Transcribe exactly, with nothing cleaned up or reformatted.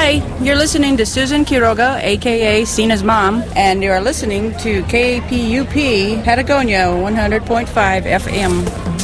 Hi, you're listening to Susan Quiroga, a k a. Sina's mom, and you're listening to K P U P Patagonia one hundred point five F M.